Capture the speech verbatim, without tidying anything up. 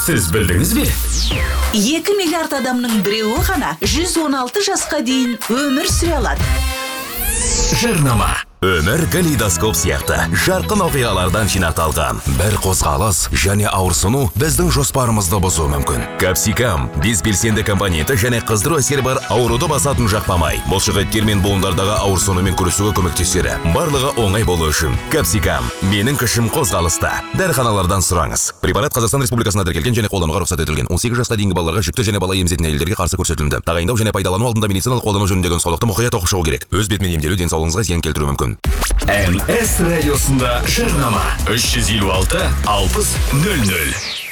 Сіз білдіңіз бе? екі миллиард адамның біреуі ғана жүз он алты жасқа дейін өмір сүре алады. Жарнама. Өмір калейдоскоп сияқты жарқын оқиғалардан жинақталған бір қозғалыс және ауырсыну біздің жоспарымызды бұзуы мүмкін. Капсикам бес белсенді компоненті және қыздыру әсері бар ауруды басатын жақпамай, бұлшықеттер мен буындардағы ауырсынумен күресуге көмектесері. Барлығы оңай болу үшін. Капсикам менің күшім қозғалыста. Дәріханалардан сұраңыз. Препарат Қазақстан Республикасына тіркелген және қолдануға рұқсат етілген. он сегіз жасқа дейінгі балаларға, жүкті және бала емізетін әйелдерге қарсы көрсетілді. Тағайындау және пайдалану алдында медициналық қолдану жөніндегі нұсқаулықты мұқият оқып шығу керек. Өз бетімен емделу денсаулығыңызға зиян келтіруі мүмкін. эн эс радиосында жарнама. үш жүз елу алты алпыс нөл нөл.